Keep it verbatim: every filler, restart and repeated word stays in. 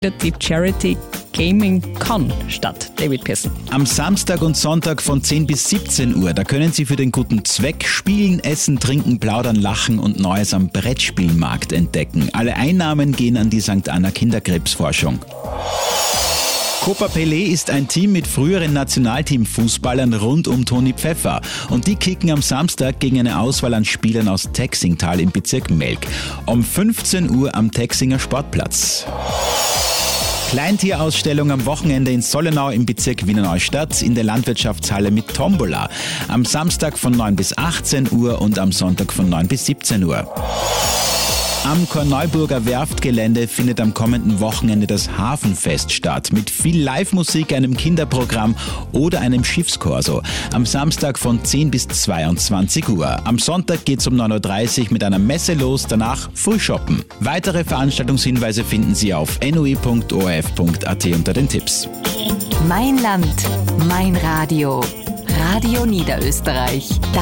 die Charity Gaming Con statt. David Pearson. Am Samstag und Sonntag von zehn bis siebzehn Uhr, da können Sie für den guten Zweck spielen, essen, trinken, plaudern, lachen und Neues am Brettspielmarkt entdecken. Alle Einnahmen gehen an die Sankt Anna Kinderkrebsforschung. Copa Pelé ist ein Team mit früheren Nationalteam-Fußballern rund um Toni Pfeffer. Und die kicken am Samstag gegen eine Auswahl an Spielern aus Texingtal im Bezirk Melk. Um fünfzehn Uhr am Texinger Sportplatz. Kleintierausstellung am Wochenende in Sollenau im Bezirk Wiener Neustadt in der Landwirtschaftshalle mit Tombola. Am Samstag von neun bis achtzehn Uhr und am Sonntag von neun bis siebzehn Uhr. Am Korneuburger Werftgelände findet am kommenden Wochenende das Hafenfest statt. Mit viel Live-Musik, einem Kinderprogramm oder einem Schiffskorso. Am Samstag von zehn bis zweiundzwanzig Uhr. Am Sonntag geht's um neun Uhr dreißig mit einer Messe los, danach Frühshoppen. Weitere Veranstaltungshinweise finden Sie auf n u i punkt o r f punkt a t unter den Tipps. Mein Land, mein Radio. Radio Niederösterreich.